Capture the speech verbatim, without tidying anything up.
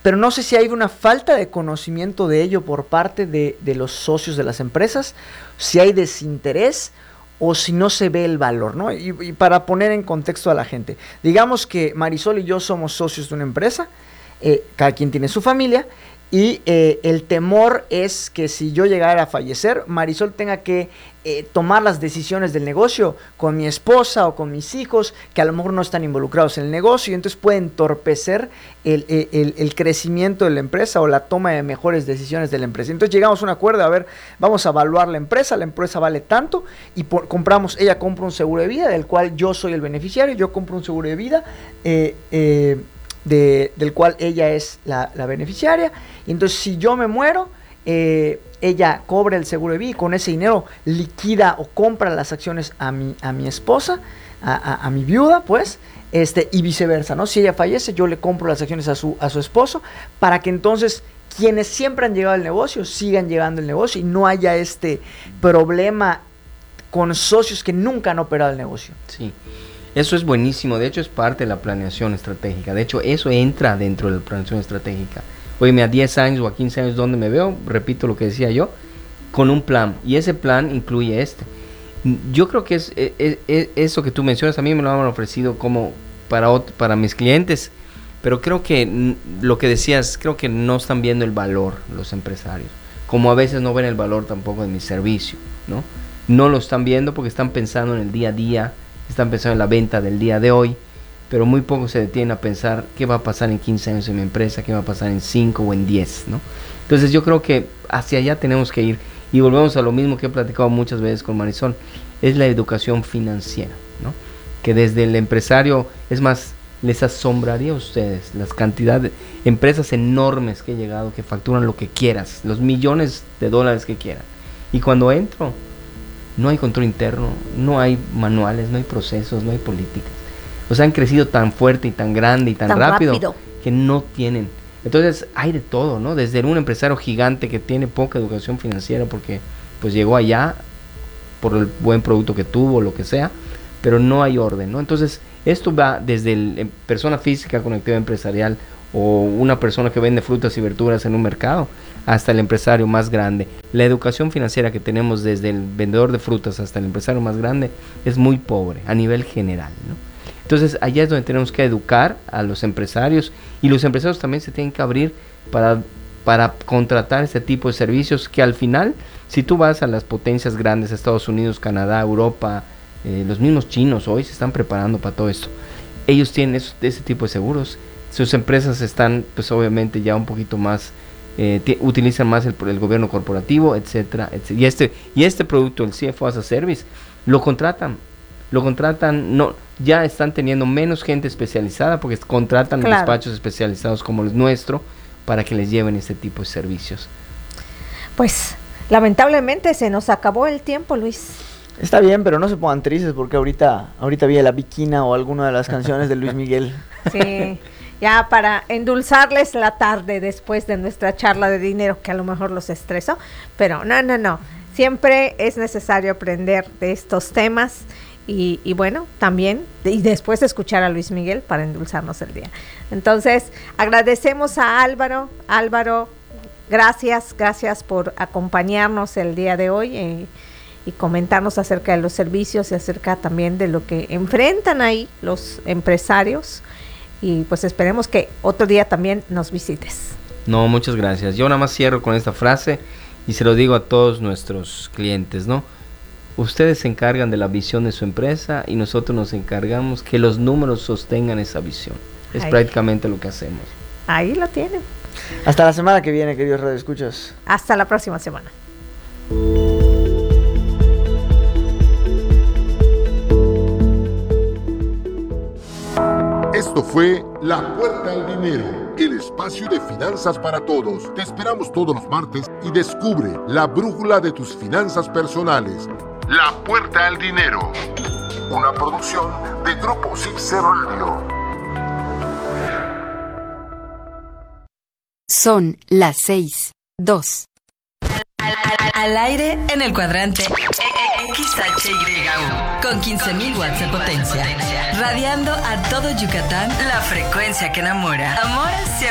pero no sé si hay una falta de conocimiento de ello por parte de, de los socios de las empresas, si hay desinterés o si no se ve el valor, ¿no? Y, y para poner en contexto a la gente, digamos que Marisol y yo somos socios de una empresa, eh, cada quien tiene su familia, y eh, el temor es que si yo llegara a fallecer, Marisol tenga que eh, tomar las decisiones del negocio con mi esposa o con mis hijos, que a lo mejor no están involucrados en el negocio, y entonces puede entorpecer el, el, el crecimiento de la empresa o la toma de mejores decisiones de la empresa. Entonces llegamos a un acuerdo, a ver, vamos a evaluar la empresa, la empresa vale tanto, y por, compramos, ella compra un seguro de vida, del cual yo soy el beneficiario, yo compro un seguro de vida, eh, eh, De, del cual ella es la, la beneficiaria, y entonces si yo me muero, eh, ella cobra el seguro de vida y con ese dinero liquida o compra las acciones a mi, a mi esposa, a, a, a mi viuda, pues, este, y viceversa, ¿no? Si ella fallece, yo le compro las acciones a su, a su esposo, para que entonces quienes siempre han llegado al negocio, sigan llegando al negocio y no haya este problema con socios que nunca han operado el negocio. Sí. Eso es buenísimo, de hecho es parte de la planeación estratégica, de hecho eso entra dentro de la planeación estratégica. Oye, a diez años o a quince años, ¿dónde me veo? Repito lo que decía yo, con un plan, y ese plan incluye este. Yo creo que es, es, es eso que tú mencionas, a mí me lo han ofrecido como para, para mis clientes, pero creo que lo que decías, creo que no están viendo el valor los empresarios, como a veces no ven el valor tampoco de mi servicio, ¿no? No lo están viendo porque están pensando en el día a día, están pensando en la venta del día de hoy, pero muy poco se detienen a pensar qué va a pasar en quince años en mi empresa, qué va a pasar en cinco o en diez, ¿no? Entonces yo creo que hacia allá tenemos que ir, y volvemos a lo mismo que he platicado muchas veces con Marisol, es la educación financiera, ¿no? Que desde el empresario, es más, les asombraría a ustedes las cantidades de empresas enormes que he llegado, que facturan lo que quieras, los millones de dólares que quieran, y cuando entro, no hay control interno, no hay manuales, no hay procesos, no hay políticas. O sea, han crecido tan fuerte y tan grande y tan, tan rápido, rápido que no tienen. Entonces hay de todo, ¿no? Desde un empresario gigante que tiene poca educación financiera porque pues llegó allá por el buen producto que tuvo, lo que sea, pero no hay orden, ¿no? Entonces esto va desde la persona física con actividad empresarial o una persona que vende frutas y verduras en un mercado, hasta el empresario más grande. La educación financiera que tenemos desde el vendedor de frutas hasta el empresario más grande es muy pobre a nivel general, ¿no? Entonces allá es donde tenemos que educar a los empresarios, y los empresarios también se tienen que abrir para, para contratar este tipo de servicios que al final, si tú vas a las potencias grandes, Estados Unidos, Canadá, Europa, eh, los mismos chinos hoy se están preparando para todo esto. Ellos tienen esos, ese tipo de seguros. Sus empresas están, pues obviamente ya un poquito más, eh, t- utilizan más el, el gobierno corporativo, etcétera, etcétera. Y este, y este producto, el C F O as a Service, lo contratan, lo contratan, no, ya están teniendo menos gente especializada porque contratan claro. despachos especializados como el nuestro para que les lleven este tipo de servicios. Pues, lamentablemente se nos acabó el tiempo, Luis. Está bien, pero no se pongan tristes porque ahorita, ahorita vi La Viquina o alguna de las canciones de Luis Miguel. Sí. Ya para endulzarles la tarde después de nuestra charla de dinero, que a lo mejor los estresó, pero no, no, no, siempre es necesario aprender de estos temas y, y bueno, también, y después escuchar a Luis Miguel para endulzarnos el día. Entonces, agradecemos a Álvaro, Álvaro, gracias, gracias por acompañarnos el día de hoy eh, y comentarnos acerca de los servicios y acerca también de lo que enfrentan ahí los empresarios. Y pues esperemos que otro día también nos visites. No, muchas gracias. Yo nada más cierro con esta frase y se lo digo a todos nuestros clientes, ¿no? Ustedes se encargan de la visión de su empresa y nosotros nos encargamos que los números sostengan esa visión. Es Ahí. prácticamente lo que hacemos. Ahí lo tienen. Hasta la semana que viene, queridos radioescuchas. Hasta la próxima semana. Esto fue La Puerta al Dinero, el espacio de finanzas para todos. Te esperamos todos los martes y descubre la brújula de tus finanzas personales. La Puerta al Dinero, una producción de Grupo Cipse Radio. Son las seis, dos. Al, al, al aire en el cuadrante X H Y U con quince mil watts de potencia, radiando a todo Yucatán la frecuencia que enamora. Amor